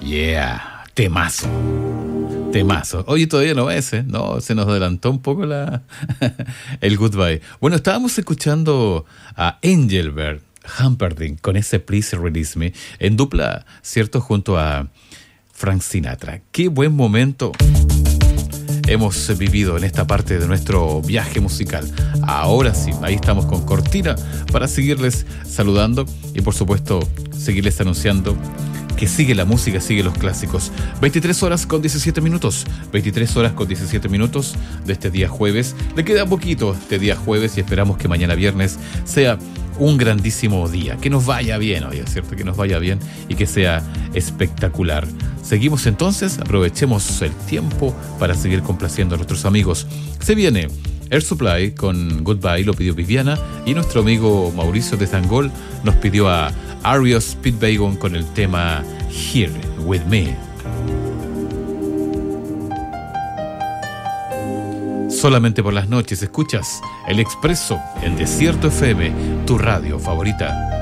Yeah, temazo. Temazo. Oye, todavía no es, ¿eh? No, se nos adelantó un poco el Goodbye. Bueno, estábamos escuchando a Engelbert Humperdinck con ese Please Release Me en dupla, ¿cierto? Junto a Frank Sinatra. Qué buen momento hemos vivido en esta parte de nuestro viaje musical. Ahora sí, ahí estamos con cortina para seguirles saludando y por supuesto seguirles anunciando que sigue la música, sigue los clásicos. 23 horas con 17 minutos. 23 horas con 17 minutos de este día jueves. Le queda poquito este día jueves y esperamos que mañana viernes sea un grandísimo día. Que nos vaya bien hoy, ¿cierto? Que nos vaya bien y que sea espectacular. Seguimos entonces, aprovechemos el tiempo para seguir complaciendo a nuestros amigos. Se viene Air Supply con Goodbye, lo pidió Viviana, y nuestro amigo Mauricio de Zangol nos pidió a REO Speedwagon con el tema Here With Me. Solamente por las noches escuchas El Expreso en Desierto FM, tu radio favorita.